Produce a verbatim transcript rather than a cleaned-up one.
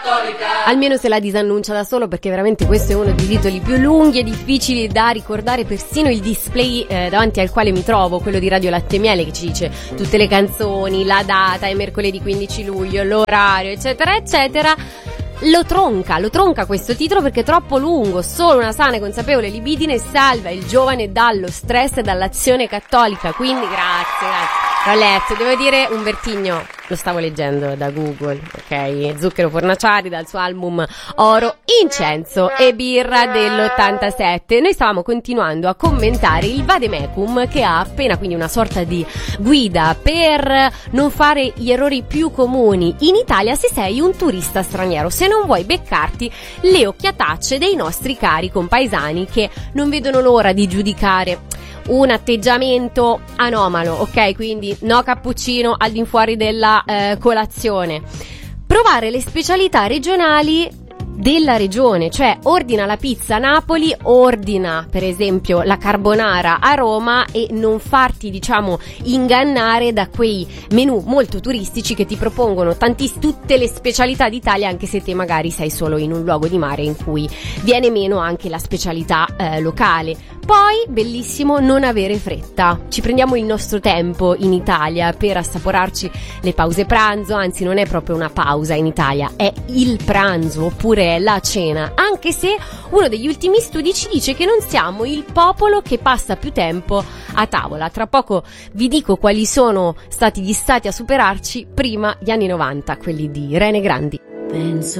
Cattolica. Almeno se la disannuncia da solo, perché veramente questo è uno dei titoli più lunghi e difficili da ricordare. Persino il display eh, davanti al quale mi trovo, quello di Radio Latte e Miele, che ci dice tutte le canzoni, la data è mercoledì quindici luglio, l'orario, eccetera eccetera, lo tronca, lo tronca questo titolo perché è troppo lungo. Solo una sana e consapevole libidine salva il giovane dallo stress e dall'azione cattolica. Quindi grazie, grazie. L'ho letto, devo dire, Umbertigno, lo stavo leggendo da Google, ok? Zucchero Fornaciari dal suo album Oro, Incenso e Birra dell'ottantasette. Noi stavamo continuando a commentare il Vademecum, che ha appena, quindi una sorta di guida per non fare gli errori più comuni in Italia se sei un turista straniero, se non vuoi beccarti le occhiatacce dei nostri cari compaesani che non vedono l'ora di giudicare un atteggiamento anomalo, ok? Quindi no cappuccino al di fuori della eh, colazione. Provare le specialità regionali della regione, cioè ordina la pizza a Napoli, ordina per esempio la carbonara a Roma e non farti, diciamo, ingannare da quei menù molto turistici che ti propongono tantiss- tutte le specialità d'Italia, anche se te magari sei solo in un luogo di mare in cui viene meno anche la specialità eh, locale. Poi, bellissimo, non avere fretta. Ci prendiamo il nostro tempo in Italia per assaporarci le pause pranzo, anzi non è proprio una pausa in Italia, è il pranzo oppure la cena, anche se uno degli ultimi studi ci dice che non siamo il popolo che passa più tempo a tavola. Tra poco vi dico quali sono stati gli stati a superarci prima gli anni novanta, quelli di Rene Grandi. Penso